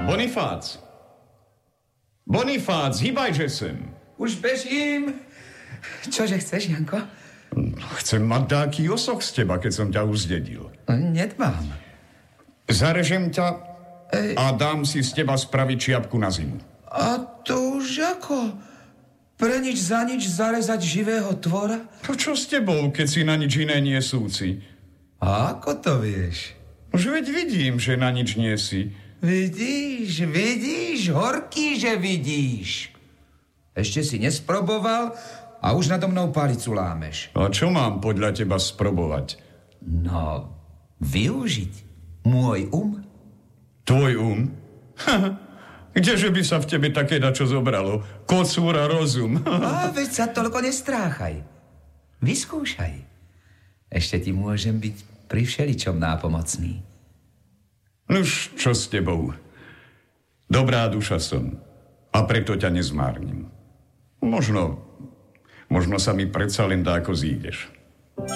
Bonifác! Bonifác, hýbajže sem. Už bežím. Čože chceš, Janko? Chcem mať taký osoch z teba, keď som ťa uzdedil. Nedbám. Zarežem ťa a dám si z teba spraviť čiapku na zimu. A to už ako? Pre nič za nič zarezať živého tvora? To čo s tebou, keď si na nič iné nie súci? A ako to vieš? Už veď vidím, že na nič nie si. Vidíš, horký, že vidíš. Ešte si nesproboval a už nado mnou palicu lámeš. A čo mám podľa teba sprobovať? No, využiť môj Tvoj Kdeže by sa v tebe také dačo zobralo? Kocúra rozum. A veď sa toľko nestráchaj. Vyskúšaj. Ešte ti môžem byť pri všeličom nápomocný. Nuž, čo s tebou? Dobrá duša som a preto ťa nezmárnim. Možno sa mi predsa len dáko zídeš.